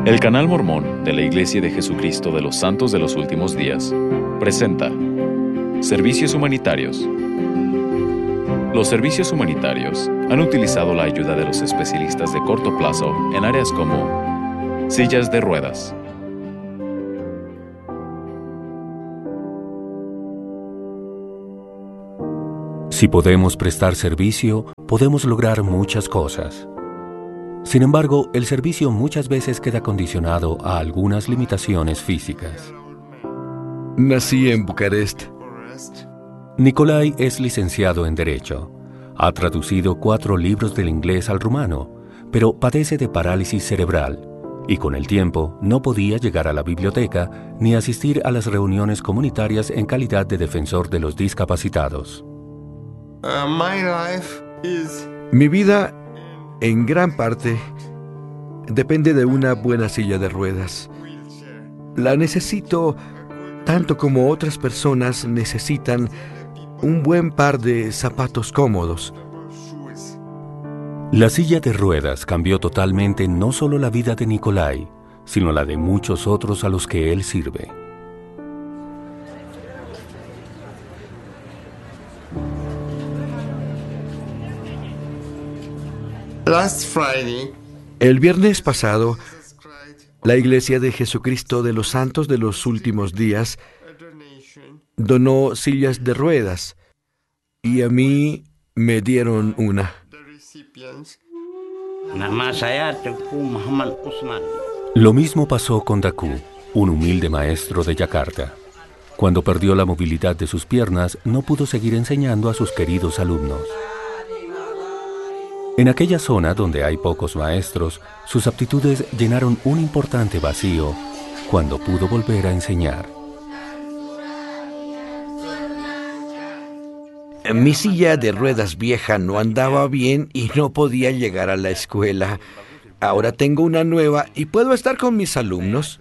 El Canal Mormón de la Iglesia de Jesucristo de los Santos de los Últimos Días presenta Servicios Humanitarios. Los servicios humanitarios han utilizado la ayuda de los especialistas de corto plazo en áreas como sillas de ruedas, Si podemos prestar servicio, podemos lograr muchas cosas. Sin embargo, el servicio muchas veces queda condicionado a algunas limitaciones físicas. Nací en Bucarest. Nicolai es licenciado en Derecho. Ha traducido 4 libros del inglés al rumano, pero padece de parálisis cerebral y con el tiempo no podía llegar a la biblioteca ni asistir a las reuniones comunitarias en calidad de defensor de los discapacitados. Mi vida, en gran parte, depende de una buena silla de ruedas. La necesito tanto como otras personas necesitan un buen par de zapatos cómodos. La silla de ruedas cambió totalmente no solo la vida de Nicolai, sino la de muchos otros a los que él sirve. El viernes pasado, la Iglesia de Jesucristo de los Santos de los Últimos Días donó sillas de ruedas y a mí me dieron una. Lo mismo pasó con Daku, un humilde maestro de Yakarta. Cuando perdió la movilidad de sus piernas, no pudo seguir enseñando a sus queridos alumnos. En aquella zona donde hay pocos maestros, sus aptitudes llenaron un importante vacío cuando pudo volver a enseñar. Mi silla de ruedas vieja no andaba bien y no podía llegar a la escuela. Ahora tengo una nueva y puedo estar con mis alumnos.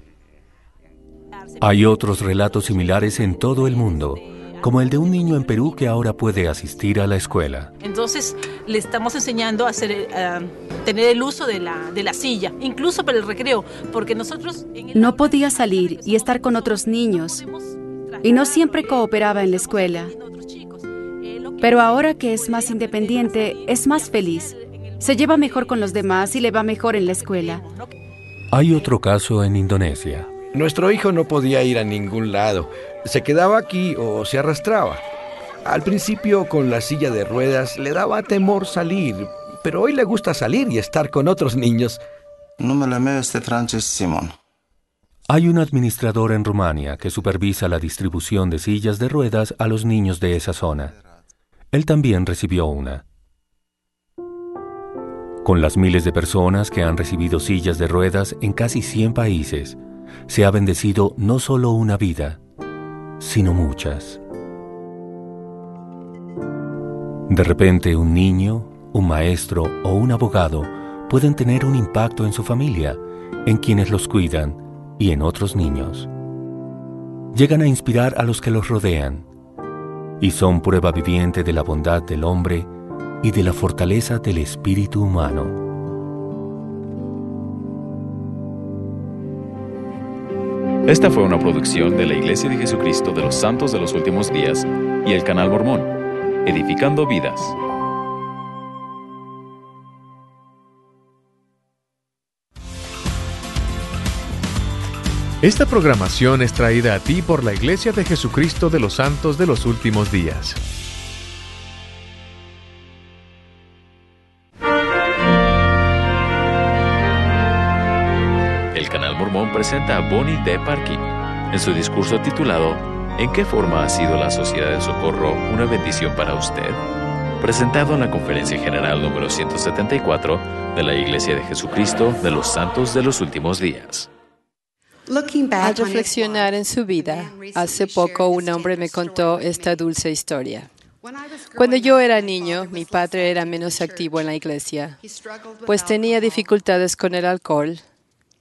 Hay otros relatos similares en todo el mundo, como el de un niño en Perú que ahora puede asistir a la escuela. Entonces le estamos enseñando a tener el uso de la silla, incluso para el recreo, porque nosotros... No podía salir y estar con otros niños, y no siempre cooperaba en la escuela. Pero ahora que es más independiente, es más feliz. Se lleva mejor con los demás y le va mejor en la escuela. Hay otro caso en Indonesia. Nuestro hijo no podía ir a ningún lado. Se quedaba aquí o se arrastraba. Al principio, con la silla de ruedas, le daba temor salir, pero hoy le gusta salir y estar con otros niños. Hay un administrador en Rumania que supervisa la distribución de sillas de ruedas a los niños de esa zona. Él también recibió una. Con las miles de personas que han recibido sillas de ruedas en casi 100 países, se ha bendecido no solo una vida, sino muchas. De repente, un niño, un maestro o un abogado pueden tener un impacto en su familia, en quienes los cuidan y en otros niños. Llegan a inspirar a los que los rodean y son prueba viviente de la bondad del hombre y de la fortaleza del espíritu humano. Esta fue una producción de la Iglesia de Jesucristo de los Santos de los Últimos Días y el Canal Mormón, edificando vidas. Esta programación es traída a ti por la Iglesia de Jesucristo de los Santos de los Últimos Días. El Canal Mormón presenta a Bonnie D. Parkin en su discurso titulado ¿En qué forma ha sido la Sociedad de Socorro una bendición para usted?, presentado en la Conferencia General número 174 de la Iglesia de Jesucristo de los Santos de los Últimos Días. Al reflexionar en su vida, hace poco un hombre me contó esta dulce historia. Cuando yo era niño, mi padre era menos activo en la iglesia, pues tenía dificultades con el alcohol.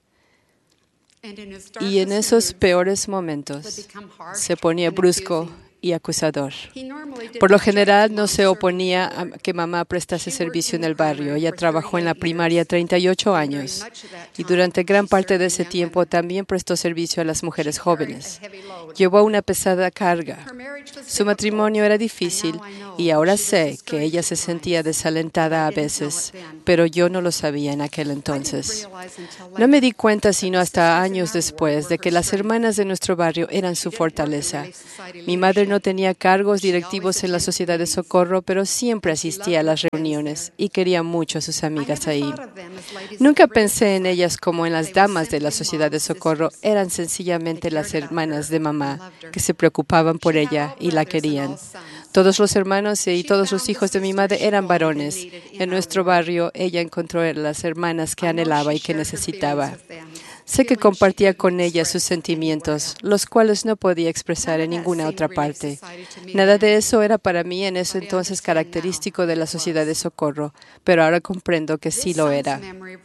Y en esos peores momentos se ponía brusco y acusador. Por lo general, no se oponía a que mamá prestase servicio en el barrio. Ella trabajó en la primaria 38 años y durante gran parte de ese tiempo también prestó servicio a las mujeres jóvenes. Llevó una pesada carga. Su matrimonio era difícil y ahora sé que ella se sentía desalentada a veces, pero yo no lo sabía en aquel entonces. No me di cuenta sino hasta años después de que las hermanas de nuestro barrio eran su fortaleza. Mi madre no tenía cargos directivos en la Sociedad de Socorro, pero siempre asistía a las reuniones y quería mucho a sus amigas ahí. Nunca pensé en ellas como en las damas de la Sociedad de Socorro. Eran sencillamente las hermanas de mamá que se preocupaban por ella y la querían. Todos los hermanos y todos los hijos de mi madre eran varones. En nuestro barrio, ella encontró a las hermanas que anhelaba y que necesitaba. Sé que compartía con ella sus sentimientos, los cuales no podía expresar en ninguna otra parte. Nada de eso era para mí en ese entonces característico de la Sociedad de Socorro, pero ahora comprendo que sí lo era.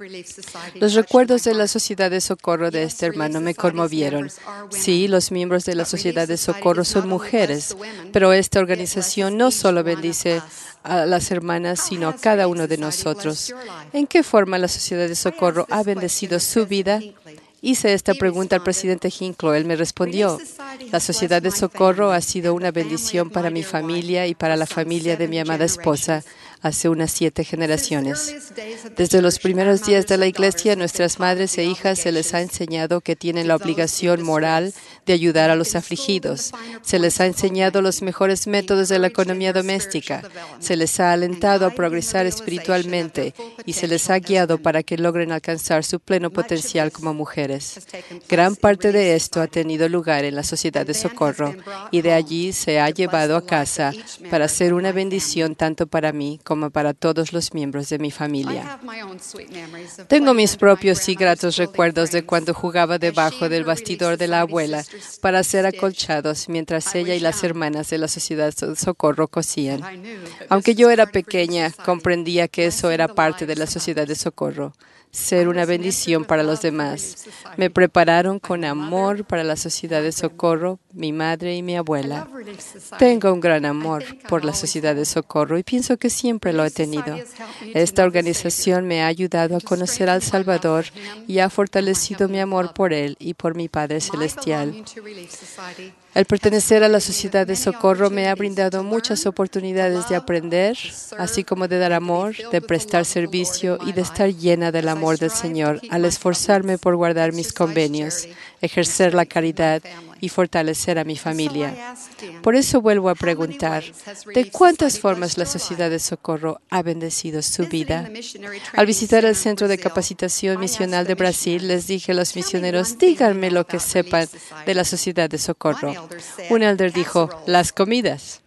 Los recuerdos de la Sociedad de Socorro de este hermano me conmovieron. Sí, los miembros de la Sociedad de Socorro son mujeres, pero esta organización no solo bendice a las hermanas, sino a cada uno de nosotros. ¿En qué forma la Sociedad de Socorro ha bendecido su vida? Hice esta pregunta al presidente Hinckley. Él me respondió: la Sociedad de Socorro ha sido una bendición para mi familia y para la familia de mi amada esposa hace unas 7 generaciones. Desde los primeros días de la Iglesia, a nuestras madres e hijas se les ha enseñado que tienen la obligación moral de ayudar a los afligidos. Se les ha enseñado los mejores métodos de la economía doméstica. Se les ha alentado a progresar espiritualmente y se les ha guiado para que logren alcanzar su pleno potencial como mujeres. Gran parte de esto ha tenido lugar en la Sociedad de Socorro y de allí se ha llevado a casa para ser una bendición tanto para mí como para todos los miembros de mi familia. Tengo mis propios y gratos recuerdos de cuando jugaba debajo del bastidor de la abuela para hacer acolchados mientras ella y las hermanas de la Sociedad de Socorro cosían. Aunque yo era pequeña, comprendía que eso era parte de la Sociedad de Socorro. Ser una bendición para los demás. Me prepararon con amor para la Sociedad de Socorro, mi madre y mi abuela. Tengo un gran amor por la Sociedad de Socorro y pienso que siempre lo he tenido. Esta organización me ha ayudado a conocer al Salvador y ha fortalecido mi amor por Él y por mi Padre Celestial. El pertenecer a la Sociedad de Socorro me ha brindado muchas oportunidades de aprender, así como de dar amor, de prestar servicio y de estar llena del amor del Señor al esforzarme por guardar mis convenios, ejercer la caridad y fortalecer a mi familia. Por eso vuelvo a preguntar, ¿de cuántas formas la Sociedad de Socorro ha bendecido su vida? Al visitar el Centro de Capacitación Misional de Brasil, les dije a los misioneros, díganme lo que sepan de la Sociedad de Socorro. Un elder dijo, las comidas.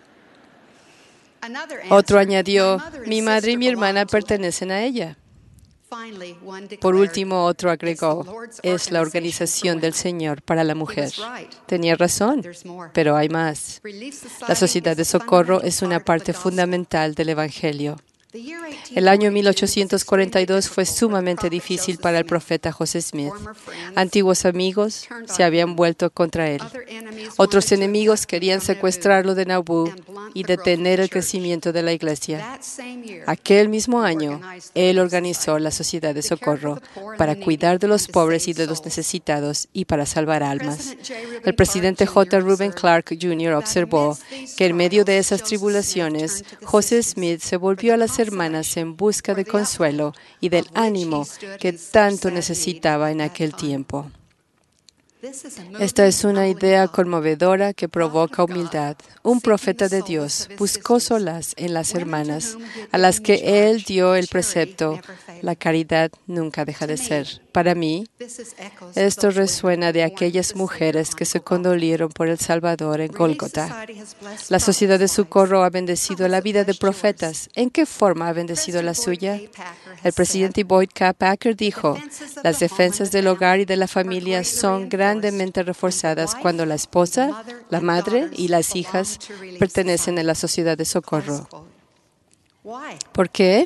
Otro añadió, mi madre y mi hermana pertenecen a ella. Por último, otro agregó, es la organización del Señor para la mujer. Tenía razón, pero hay más. La Sociedad de Socorro es una parte fundamental del Evangelio. El año 1842 fue sumamente difícil para el profeta José Smith. Antiguos amigos se habían vuelto contra él. Otros enemigos querían secuestrarlo de Nauvoo y detener el crecimiento de la iglesia. Aquel mismo año, él organizó la Sociedad de Socorro para cuidar de los pobres y de los necesitados y para salvar almas. El presidente J. Reuben Clark Jr. observó que en medio de esas tribulaciones, José Smith se volvió a las hermanas en busca de consuelo y del ánimo que tanto necesitaba en aquel tiempo. Esta es una idea conmovedora que provoca humildad. Un profeta de Dios buscó solaz en las hermanas, a las que él dio el precepto, la caridad nunca deja de ser. Para mí, esto resuena de aquellas mujeres que se condolieron por el Salvador en Gólgota. La Sociedad de Socorro ha bendecido la vida de profetas. ¿En qué forma ha bendecido la suya? El presidente Boyd K. Packer dijo, las defensas del hogar y de la familia son grandemente reforzadas cuando la esposa, la madre y las hijas pertenecen a la Sociedad de Socorro. ¿Por qué?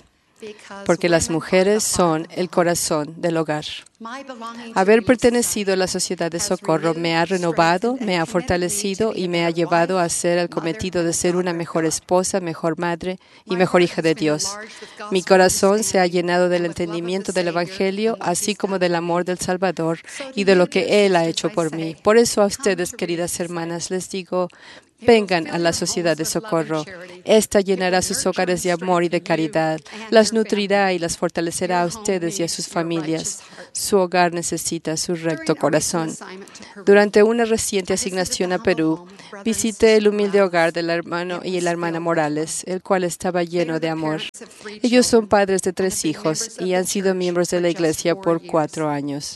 porque las mujeres son el corazón del hogar. Haber pertenecido a la Sociedad de Socorro me ha renovado, me ha fortalecido y me ha llevado a hacer el cometido de ser una mejor esposa, mejor madre y mejor hija de Dios. Mi corazón se ha llenado del entendimiento del Evangelio, así como del amor del Salvador y de lo que Él ha hecho por mí. Por eso a ustedes, queridas hermanas, les digo, vengan a la Sociedad de Socorro. Esta llenará sus hogares de amor y de caridad, las nutrirá y las fortalecerá a ustedes y a sus familias. Su hogar necesita su recto corazón. Durante una reciente asignación a Perú, visité el humilde hogar del hermano y la hermana Morales, el cual estaba lleno de amor. Ellos son padres de 3 hijos y han sido miembros de la iglesia por 4 años.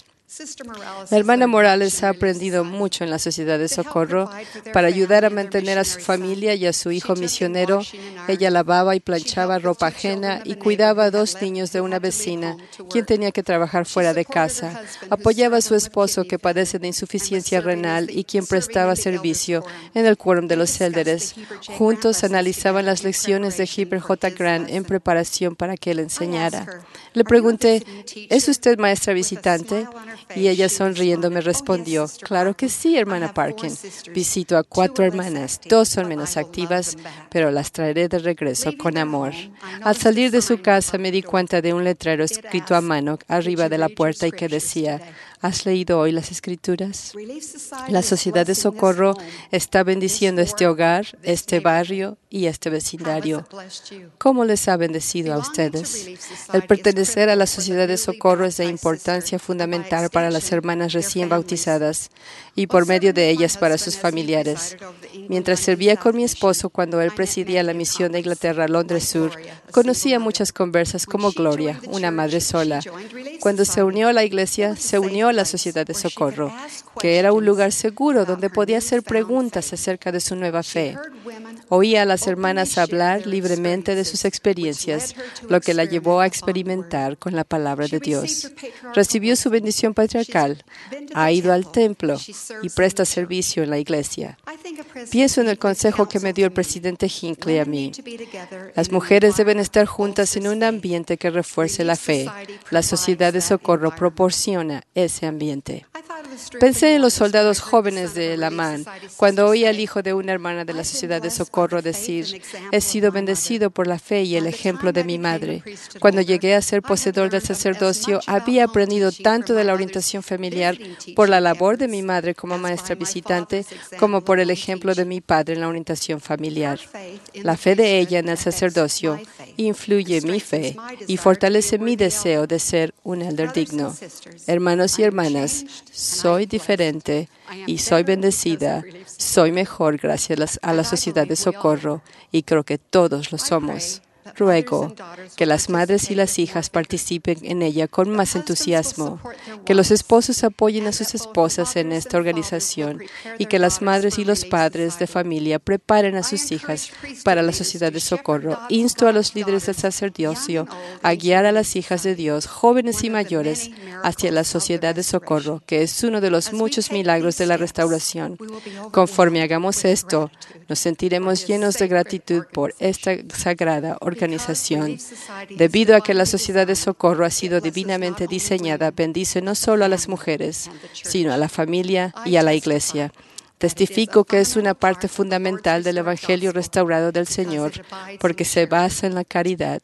La hermana Morales ha aprendido mucho en la Sociedad de Socorro para ayudar a mantener a su familia y a su hijo misionero. Ella lavaba y planchaba ropa ajena y cuidaba a 2 niños de una vecina, quien tenía que trabajar fuera de casa. Apoyaba a su esposo, que padece de insuficiencia renal y quien prestaba servicio en el quórum de los élderes. Juntos analizaban las lecciones de Heber J. Grant en preparación para que él enseñara. Le pregunté, ¿es usted maestra visitante? Y ella sonriendo me respondió, claro que sí, hermana Parkin. Visito a 4 hermanas, 2 son menos activas, pero las traeré de regreso con amor. Al salir de su casa me di cuenta de un letrero escrito a mano arriba de la puerta y que decía, ¿has leído hoy las Escrituras? La Sociedad de Socorro está bendiciendo este hogar, este barrio y este vecindario. ¿Cómo les ha bendecido a ustedes? El pertenecer a la Sociedad de Socorro es de importancia fundamental para las hermanas recién bautizadas y por medio de ellas para sus familiares. Mientras servía con mi esposo cuando él presidía la misión de Inglaterra a Londres Sur, conocí a muchas conversas como Gloria, una madre sola. Cuando se unió a la iglesia, se unió a la Sociedad de Socorro, que era un lugar seguro donde podía hacer preguntas acerca de su nueva fe. Oía a las hermanas hablar libremente de sus experiencias, lo que la llevó a experimentar con la palabra de Dios. Recibió su bendición patriarcal, ha ido al templo y presta servicio en la iglesia. Pienso en el consejo que me dio el presidente Hinckley a mí. Las mujeres deben estar juntas en un ambiente que refuerce la fe. La Sociedad de Socorro proporciona ese ambiente. Pensé en los soldados jóvenes de Lamán cuando oí al hijo de una hermana de la Sociedad de Socorro decir, he sido bendecido por la fe y el ejemplo de mi madre. Cuando llegué a ser poseedor del sacerdocio, había aprendido tanto de la orientación familiar por la labor de mi madre como maestra visitante, como por el ejemplo de mi padre en la orientación familiar. La fe de ella en el sacerdocio influye mi fe y fortalece mi deseo de ser un elder digno. Hermanos y hermanas, soy diferente y soy bendecida. Soy mejor gracias a la Sociedad de Socorro y creo que todos lo somos. Ruego que las madres y las hijas participen en ella con más entusiasmo, que los esposos apoyen a sus esposas en esta organización y que las madres y los padres de familia preparen a sus hijas para la Sociedad de Socorro. Insto a los líderes del sacerdocio a guiar a las hijas de Dios, jóvenes y mayores, hacia la Sociedad de Socorro, que es uno de los muchos milagros de la restauración. Conforme hagamos esto, nos sentiremos llenos de gratitud por esta sagrada organización. Debido a que la Sociedad de Socorro ha sido divinamente diseñada, bendice no solo a las mujeres, sino a la familia y a la iglesia. Testifico que es una parte fundamental del Evangelio restaurado del Señor, porque se basa en la caridad,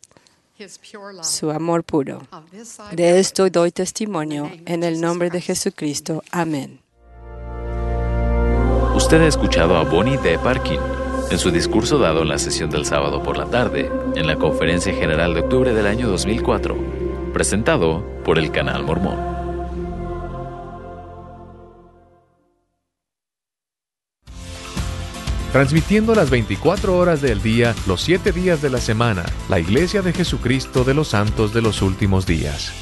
su amor puro. De esto doy testimonio en el nombre de Jesucristo. Amén. Usted ha escuchado a Bonnie D. Parkin en su discurso dado en la sesión del sábado por la tarde, en la Conferencia General de octubre del año 2004, presentado por el Canal Mormón. Transmitiendo las 24 horas del día, los 7 días de la semana, la Iglesia de Jesucristo de los Santos de los Últimos Días.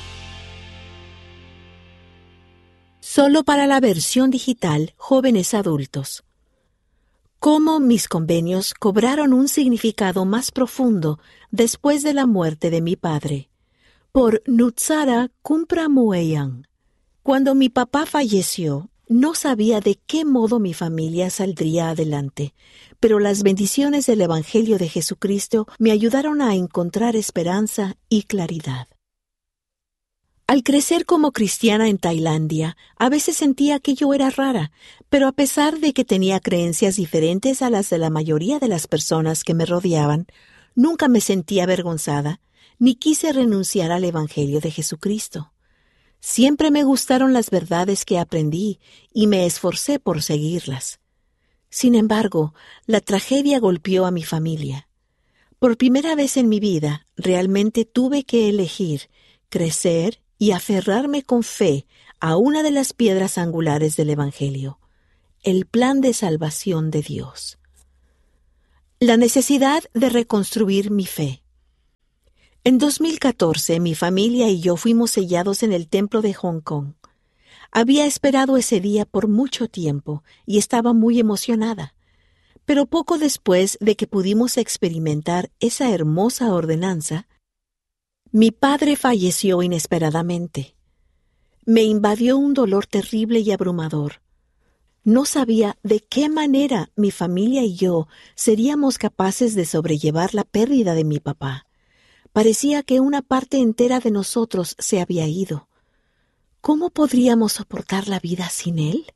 Solo para la versión digital, jóvenes adultos. Cómo mis convenios cobraron un significado más profundo después de la muerte de mi padre. Por Nutsara Kumpramueyan. Cuando mi papá falleció, No sabía de qué modo mi familia saldría adelante, pero las bendiciones del Evangelio de Jesucristo me ayudaron a encontrar esperanza y claridad. Al crecer como cristiana en Tailandia, a veces sentía que yo era rara, pero a pesar de que tenía creencias diferentes a las de la mayoría de las personas que me rodeaban, nunca me sentí avergonzada, ni quise renunciar al Evangelio de Jesucristo. Siempre me gustaron las verdades que aprendí y me esforcé por seguirlas. Sin embargo, la tragedia golpeó a mi familia. Por primera vez en mi vida, realmente tuve que elegir crecer y aferrarme con fe a una de las piedras angulares del Evangelio, el plan de salvación de Dios. La necesidad de reconstruir mi fe. En 2014, mi familia y yo fuimos sellados en el templo de Hong Kong. Había esperado ese día por mucho tiempo y estaba muy emocionada. Pero poco después de que pudimos experimentar esa hermosa ordenanza, mi padre falleció inesperadamente. Me invadió un dolor terrible y abrumador. No sabía de qué manera mi familia y yo seríamos capaces de sobrellevar la pérdida de mi papá. Parecía que una parte entera de nosotros se había ido. ¿Cómo podríamos soportar la vida sin él?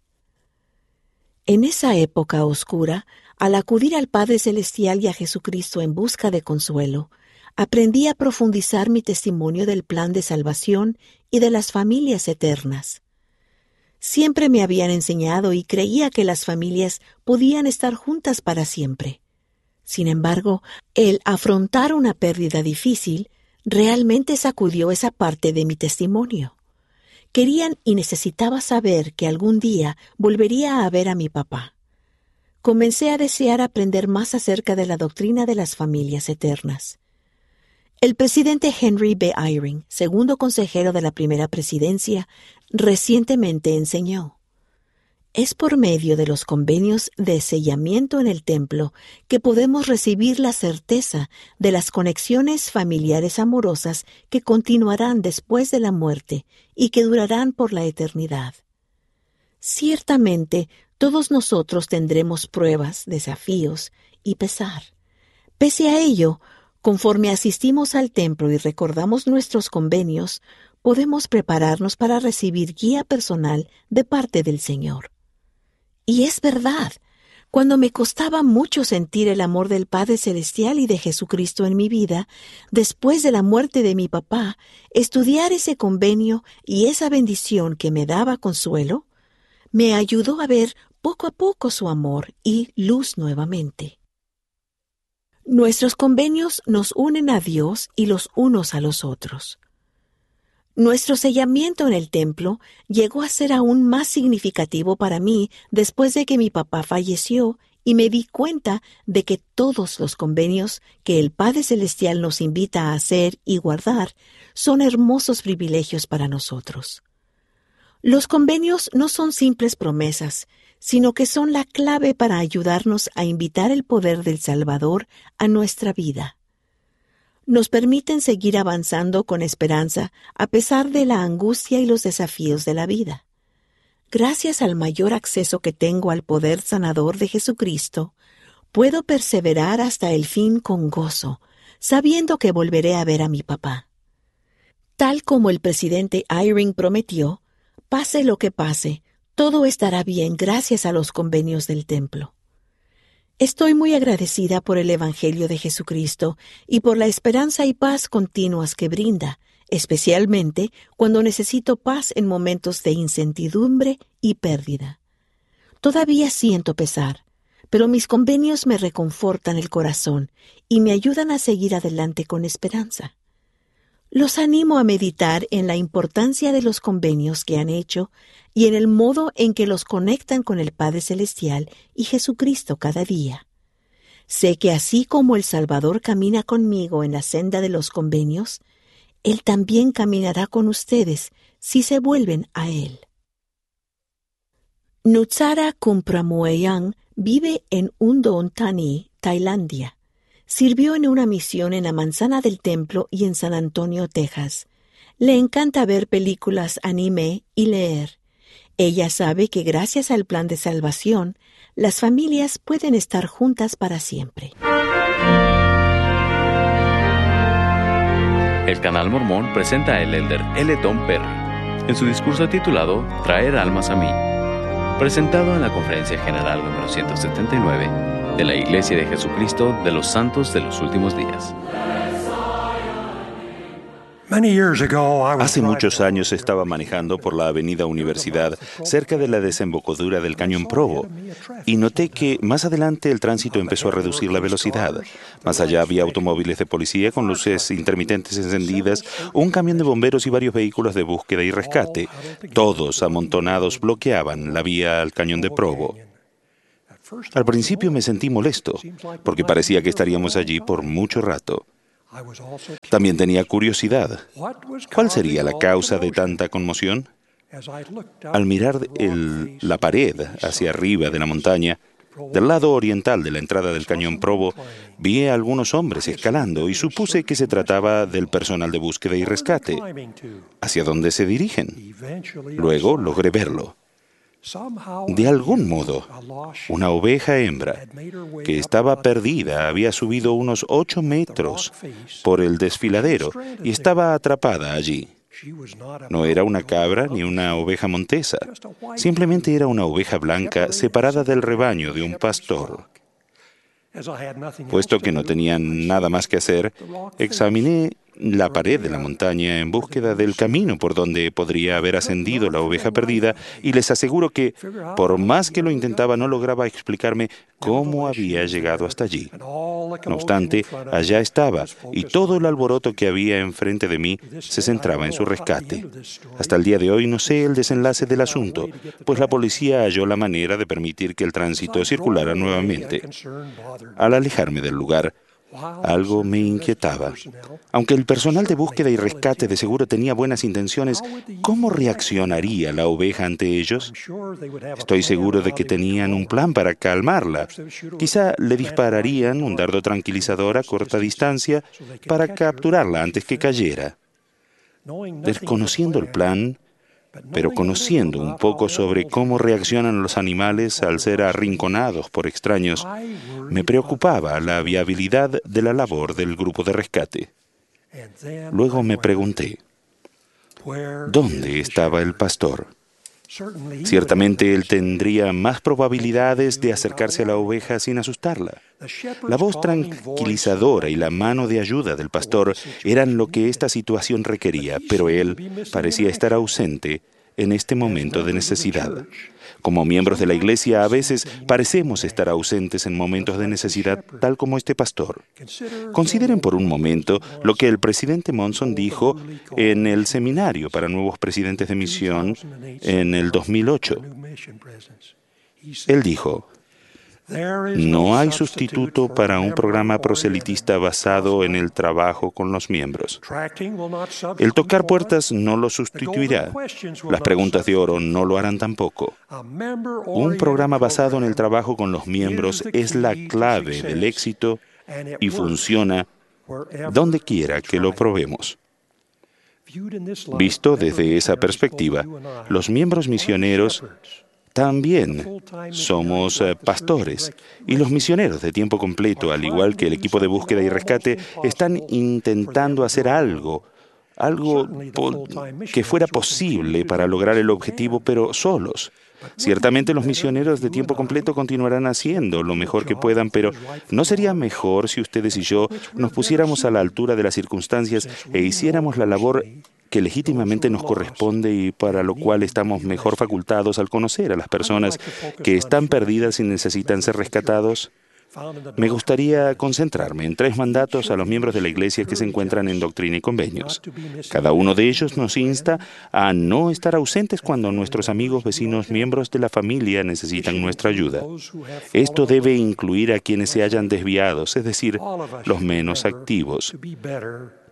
En esa época oscura, al acudir al Padre Celestial y a Jesucristo en busca de consuelo, aprendí a profundizar mi testimonio del plan de salvación y de las familias eternas. Siempre me habían enseñado y creía que las familias podían estar juntas para siempre. Sin embargo, el afrontar una pérdida difícil realmente sacudió esa parte de mi testimonio. Querían y necesitaba saber que algún día volvería a ver a mi papá. Comencé a desear aprender más acerca de la doctrina de las familias eternas. El presidente Henry B. Eyring, segundo consejero de la primera presidencia, recientemente enseñó: es por medio de los convenios de sellamiento en el templo que podemos recibir la certeza de las conexiones familiares amorosas que continuarán después de la muerte y que durarán por la eternidad. Ciertamente, todos nosotros tendremos pruebas, desafíos y pesar. Pese a ello, conforme asistimos al templo y recordamos nuestros convenios, podemos prepararnos para recibir guía personal de parte del Señor. Y es verdad, cuando me costaba mucho sentir el amor del Padre Celestial y de Jesucristo en mi vida, después de la muerte de mi papá, estudiar ese convenio y esa bendición que me daba consuelo, me ayudó a ver poco a poco su amor y luz nuevamente. Nuestros convenios nos unen a Dios y los unos a los otros. Nuestro sellamiento en el templo llegó a ser aún más significativo para mí después de que mi papá falleció y me di cuenta de que todos los convenios que el Padre Celestial nos invita a hacer y guardar son hermosos privilegios para nosotros. Los convenios no son simples promesas, sino que son la clave para ayudarnos a invitar el poder del Salvador a nuestra vida. Nos permiten seguir avanzando con esperanza a pesar de la angustia y los desafíos de la vida. Gracias al mayor acceso que tengo al poder sanador de Jesucristo, puedo perseverar hasta el fin con gozo, sabiendo que volveré a ver a mi papá. Tal como el presidente Eyring prometió, pase lo que pase, todo estará bien gracias a los convenios del templo. Estoy muy agradecida por el Evangelio de Jesucristo y por la esperanza y paz continuas que brinda, especialmente cuando necesito paz en momentos de incertidumbre y pérdida. Todavía siento pesar, pero mis convenios me reconfortan el corazón y me ayudan a seguir adelante con esperanza. Los animo a meditar en la importancia de los convenios que han hecho y en el modo en que los conectan con el Padre Celestial y Jesucristo cada día. Sé que así como el Salvador camina conmigo en la senda de los convenios, Él también caminará con ustedes si se vuelven a Él. Nutsara Kumpramueyang vive en Undon Thani, Tailandia. Sirvió en una misión en la Manzana del Templo y en San Antonio, Texas. Le encanta ver películas anime y leer. Ella sabe que gracias al plan de salvación, las familias pueden estar juntas para siempre. El Canal Mormón presenta al elder L. Don Perry en su discurso titulado Traer almas a mí, presentado en la Conferencia General número 179 de la Iglesia de Jesucristo de los Santos de los Últimos Días. Hace muchos años estaba manejando por la avenida Universidad, cerca de la desembocadura del Cañón Provo, y noté que más adelante el tránsito empezó a reducir la velocidad. Más allá había automóviles de policía con luces intermitentes encendidas, un camión de bomberos y varios vehículos de búsqueda y rescate. Todos amontonados bloqueaban la vía al Cañón de Provo. Al principio me sentí molesto, porque parecía que estaríamos allí por mucho rato. También tenía curiosidad. ¿Cuál sería la causa de tanta conmoción? Al mirar la pared hacia arriba de la montaña, del lado oriental de la entrada del Cañón Provo, vi a algunos hombres escalando y supuse que se trataba del personal de búsqueda y rescate. ¿Hacia dónde se dirigen? Luego logré verlo. De algún modo, una oveja hembra que estaba perdida había subido unos 8 metros por el desfiladero y estaba atrapada allí. No era una cabra ni una oveja montesa, simplemente era una oveja blanca separada del rebaño de un pastor. Puesto que no tenían nada más que hacer, examiné la pared de la montaña en búsqueda del camino por donde podría haber ascendido la oveja perdida, y les aseguro que, por más que lo intentaba, no lograba explicarme cómo había llegado hasta allí. No obstante, allá estaba, y todo el alboroto que había enfrente de mí se centraba en su rescate. Hasta el día de hoy no sé el desenlace del asunto, pues la policía halló la manera de permitir que el tránsito circulara nuevamente. Al alejarme del lugar, algo me inquietaba. Aunque el personal de búsqueda y rescate de seguro tenía buenas intenciones, ¿cómo reaccionaría la oveja ante ellos? Estoy seguro de que tenían un plan para calmarla. Quizá le dispararían un dardo tranquilizador a corta distancia para capturarla antes que cayera. Desconociendo el plan, pero conociendo un poco sobre cómo reaccionan los animales al ser arrinconados por extraños, me preocupaba la viabilidad de la labor del grupo de rescate. Luego me pregunté, ¿dónde estaba el pastor? Ciertamente él tendría más probabilidades de acercarse a la oveja sin asustarla. La voz tranquilizadora y la mano de ayuda del pastor eran lo que esta situación requería, pero él parecía estar ausente en este momento de necesidad. Como miembros de la Iglesia, a veces parecemos estar ausentes en momentos de necesidad, tal como este pastor. Consideren por un momento lo que el presidente Monson dijo en el seminario para nuevos presidentes de misión en el 2008. Él dijo: no hay sustituto para un programa proselitista basado en el trabajo con los miembros. El tocar puertas no lo sustituirá. Las preguntas de oro no lo harán tampoco. Un programa basado en el trabajo con los miembros es la clave del éxito y funciona donde quiera que lo probemos. Visto desde esa perspectiva, los miembros misioneros también somos pastores, y los misioneros de tiempo completo, al igual que el equipo de búsqueda y rescate, están intentando hacer algo que fuera posible para lograr el objetivo, pero solos. Ciertamente los misioneros de tiempo completo continuarán haciendo lo mejor que puedan, pero ¿no sería mejor si ustedes y yo nos pusiéramos a la altura de las circunstancias e hiciéramos la labor que legítimamente nos corresponde y para lo cual estamos mejor facultados al conocer a las personas que están perdidas y necesitan ser rescatados? Me gustaría concentrarme en 3 mandatos a los miembros de la Iglesia que se encuentran en Doctrina y Convenios. Cada uno de ellos nos insta a no estar ausentes cuando nuestros amigos, vecinos, miembros de la familia necesitan nuestra ayuda. Esto debe incluir a quienes se hayan desviado, es decir, los menos activos.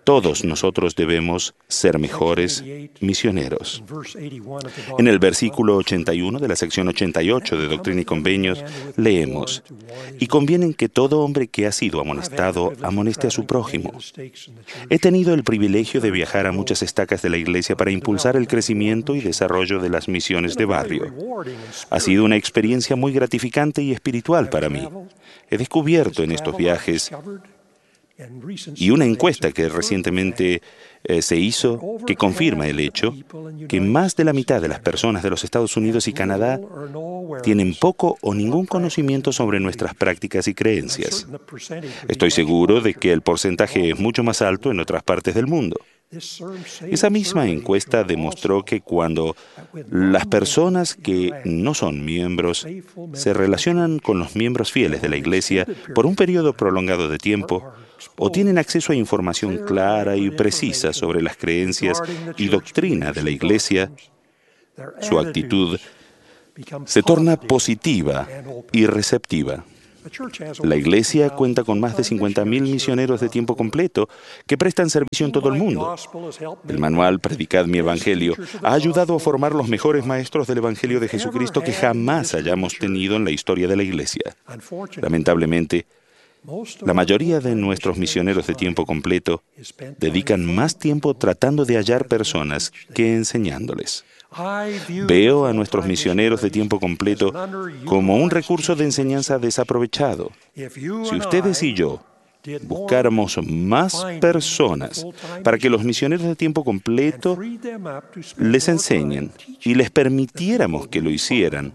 Todos nosotros debemos ser mejores misioneros. En el versículo 81 de la sección 88 de Doctrina y Convenios leemos: y conviene que todo hombre que ha sido amonestado amoneste a su prójimo. He tenido el privilegio de viajar a muchas estacas de la Iglesia para impulsar el crecimiento y desarrollo de las misiones de barrio. Ha sido una experiencia muy gratificante y espiritual para mí. He descubierto en estos viajes, y una encuesta que recientemente se hizo que confirma el hecho, que más de la mitad de las personas de los Estados Unidos y Canadá tienen poco o ningún conocimiento sobre nuestras prácticas y creencias. Estoy seguro de que el porcentaje es mucho más alto en otras partes del mundo. Esa misma encuesta demostró que cuando las personas que no son miembros se relacionan con los miembros fieles de la Iglesia por un periodo prolongado de tiempo, o tienen acceso a información clara y precisa sobre las creencias y doctrina de la Iglesia, su actitud se torna positiva y receptiva. La Iglesia cuenta con más de 50,000 misioneros de tiempo completo que prestan servicio en todo el mundo. El manual Predicad mi Evangelio ha ayudado a formar los mejores maestros del Evangelio de Jesucristo que jamás hayamos tenido en la historia de la Iglesia. Lamentablemente, la mayoría de nuestros misioneros de tiempo completo dedican más tiempo tratando de hallar personas que enseñándoles. Veo a nuestros misioneros de tiempo completo como un recurso de enseñanza desaprovechado. Si ustedes y yo buscáramos más personas para que los misioneros de tiempo completo les enseñen y les permitiéramos que lo hicieran,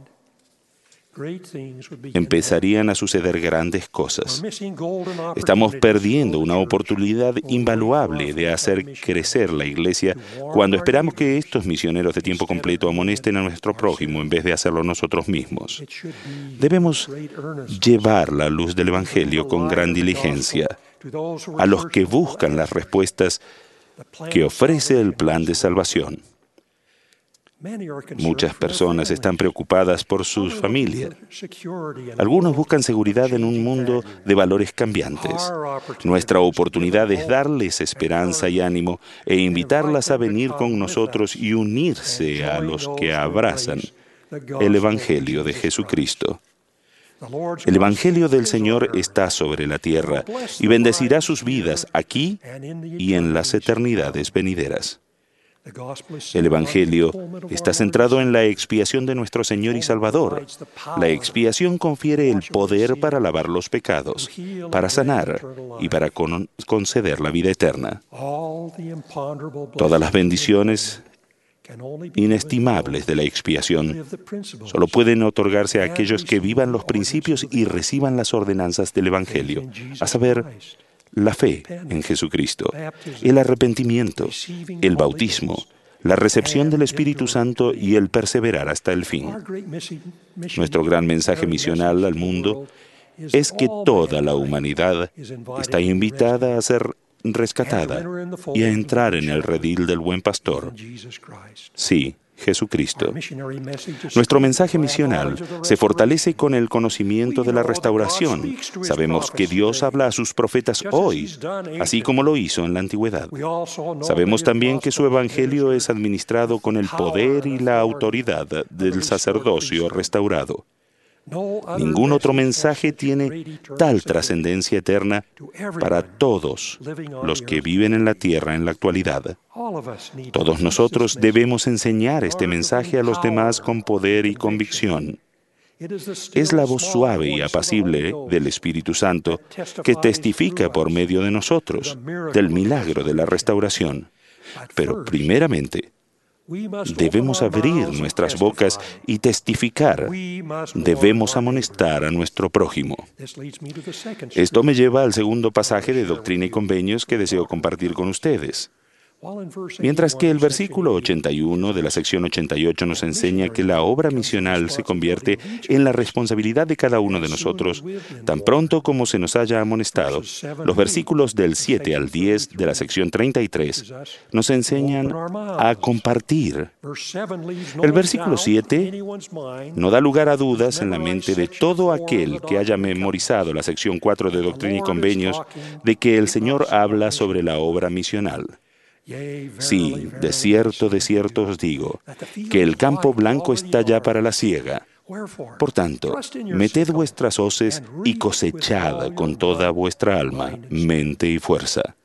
empezarían a suceder grandes cosas. Estamos perdiendo una oportunidad invaluable de hacer crecer la Iglesia cuando esperamos que estos misioneros de tiempo completo amonesten a nuestro prójimo en vez de hacerlo nosotros mismos. Debemos llevar la luz del Evangelio con gran diligencia a los que buscan las respuestas que ofrece el plan de salvación. Muchas personas están preocupadas por sus familias. Algunos buscan seguridad en un mundo de valores cambiantes. Nuestra oportunidad es darles esperanza y ánimo e invitarlas a venir con nosotros y unirse a los que abrazan el Evangelio de Jesucristo. El Evangelio del Señor está sobre la tierra y bendecirá sus vidas aquí y en las eternidades venideras. El Evangelio está centrado en la expiación de nuestro Señor y Salvador. La expiación confiere el poder para lavar los pecados, para sanar y para conceder la vida eterna. Todas las bendiciones inestimables de la expiación solo pueden otorgarse a aquellos que vivan los principios y reciban las ordenanzas del Evangelio, a saber, la fe en Jesucristo, el arrepentimiento, el bautismo, la recepción del Espíritu Santo y el perseverar hasta el fin. Nuestro gran mensaje misional al mundo es que toda la humanidad está invitada a ser rescatada y a entrar en el redil del buen pastor. Sí, Jesucristo. Nuestro mensaje misional se fortalece con el conocimiento de la restauración. Sabemos que Dios habla a sus profetas hoy, así como lo hizo en la antigüedad. Sabemos también que su evangelio es administrado con el poder y la autoridad del sacerdocio restaurado. Ningún otro mensaje tiene tal trascendencia eterna para todos los que viven en la tierra en la actualidad. Todos nosotros debemos enseñar este mensaje a los demás con poder y convicción. Es la voz suave y apacible del Espíritu Santo que testifica por medio de nosotros del milagro de la restauración. Pero primeramente, debemos abrir nuestras bocas y testificar. Debemos amonestar a nuestro prójimo. Esto me lleva al segundo pasaje de Doctrina y Convenios que deseo compartir con ustedes. Mientras que el versículo 81 de la sección 88 nos enseña que la obra misional se convierte en la responsabilidad de cada uno de nosotros, tan pronto como se nos haya amonestado, los versículos del 7 al 10 de la sección 33 nos enseñan a compartir. El versículo 7 no da lugar a dudas en la mente de todo aquel que haya memorizado la sección 4 de Doctrina y Convenios de que el Señor habla sobre la obra misional. Sí, de cierto os digo, que el campo blanco está ya para la siega. Por tanto, meted vuestras hoces y cosechad con toda vuestra alma, mente y fuerza.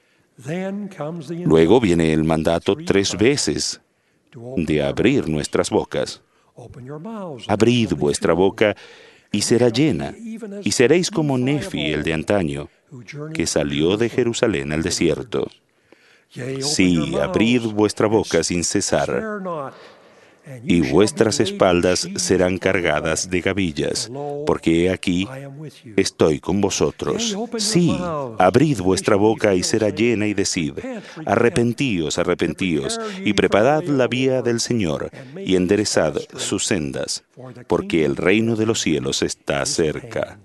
Luego viene el mandato 3 veces de abrir nuestras bocas. Abrid vuestra boca y será llena, y seréis como Nefi, el de antaño, que salió de Jerusalén al desierto. Sí, abrid vuestra boca sin cesar, y vuestras espaldas serán cargadas de gavillas, porque he aquí, estoy con vosotros. Sí, abrid vuestra boca y será llena y decid, arrepentíos, y preparad la vía del Señor, y enderezad sus sendas, porque el reino de los cielos está cerca.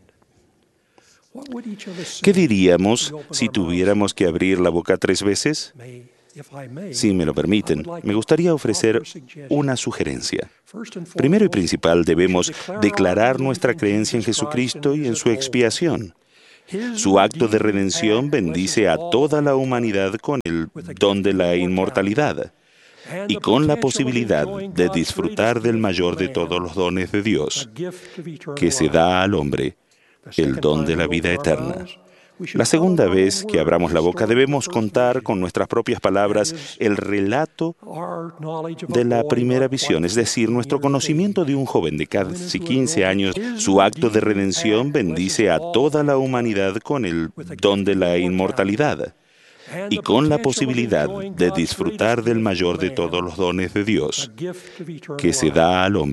¿Qué diríamos si tuviéramos que abrir la boca 3 veces? Si me lo permiten, me gustaría ofrecer una sugerencia. Primero y principal, debemos declarar nuestra creencia en Jesucristo y en su expiación. Su acto de redención bendice a toda la humanidad con el don de la inmortalidad y con la posibilidad de disfrutar del mayor de todos los dones de Dios, que se da al hombre, el don de la vida eterna. La segunda vez que abramos la boca debemos contar con nuestras propias palabras el relato de la primera visión, es decir, nuestro conocimiento de un joven de casi 15 años. Su acto de redención bendice a toda la humanidad con el don de la inmortalidad y con la posibilidad de disfrutar del mayor de todos los dones de Dios, que se da al hombre.